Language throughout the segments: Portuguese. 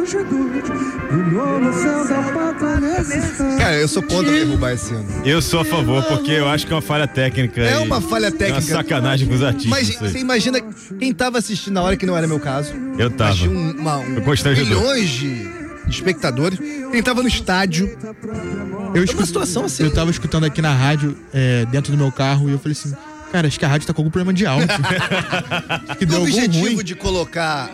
Cara, eu sou contra derrubar esse hino. Eu sou a favor, porque eu acho que é uma falha técnica. É uma falha técnica. É uma sacanagem com os artistas. Mas você imagina quem tava assistindo na hora, que não era meu caso. Eu tava. Tinha milhões de espectadores. Quem tava no estádio. Uma situação assim. Eu tava escutando aqui na rádio, dentro do meu carro, e eu falei assim, cara, acho que a rádio tá com algum problema de áudio. Que deu O objetivo ruim. de colocar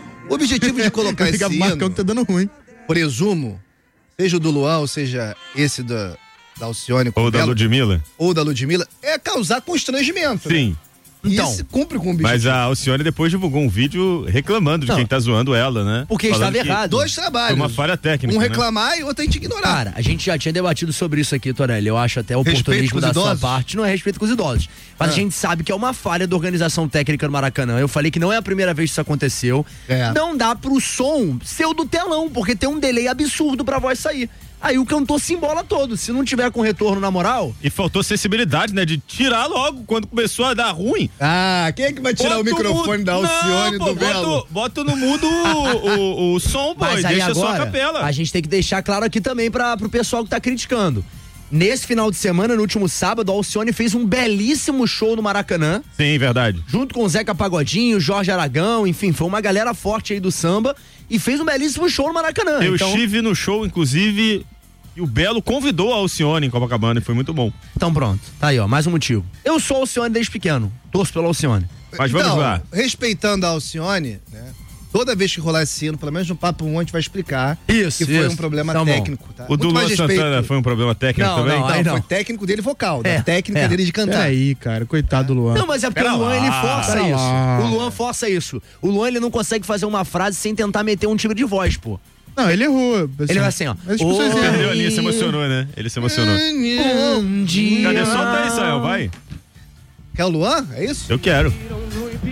esse hino, tá dando ruim. Presumo, seja o do Luan, ou seja esse da Alcione ou da Ludmilla, é causar constrangimento. Sim. Né? Então, isso cumpre com o objetivo. Mas a Alcione depois divulgou um vídeo reclamando de quem tá zoando ela, né? Porque estava errado. Dois trabalhos. Foi uma falha técnica. Um reclamar e outro a gente ignorar. Cara, a gente já tinha debatido sobre isso aqui, Torelli. Eu acho até oportunismo da sua parte. Não é respeito com os idosos. Mas a gente sabe que é uma falha da organização técnica no Maracanã. Eu falei que não é a primeira vez que isso aconteceu. Não dá pro som ser o do telão, porque tem um delay absurdo pra voz sair. Aí o cantor se embola todo. Se não tiver com retorno na moral. E faltou sensibilidade, né? De tirar logo quando começou a dar ruim. Quem é que vai tirar o microfone da Alcione do Belo? Bota no mudo o som, pô, e deixa só a capela. A gente tem que deixar claro aqui também pro pessoal que tá criticando. Nesse final de semana, no último sábado, a Alcione fez um belíssimo show no Maracanã. Sim, verdade. Junto com o Zeca Pagodinho, Jorge Aragão, enfim, foi uma galera forte aí do samba e fez um belíssimo show no Maracanã. Eu estive no show, inclusive, e o Belo convidou a Alcione em Copacabana e foi muito bom. Então pronto, tá aí ó, mais um motivo. Eu sou a Alcione desde pequeno, torço pela Alcione. Mas vamos lá. Respeitando a Alcione, né? Toda vez que rolar esse hino, pelo menos no Papo 1, a gente vai explicar que foi um problema técnico. Tá? O do Luan Santana foi um problema técnico também? Não, foi técnico dele vocal, da técnica dele de cantar. Peraí, cara, coitado do Luan. Não, mas é porque o Luan, ele força isso. O Luan força isso. O Luan, ele não consegue fazer uma frase sem tentar meter um timbre de voz, pô. Não, ele errou. Assim, ele vai assim, ó. Mas as pessoas perdeu ali, se emocionou, né? Ele se emocionou. Bom dia. Cadê? Solta aí, Israel, vai. Quer o Luan? É isso? Eu quero.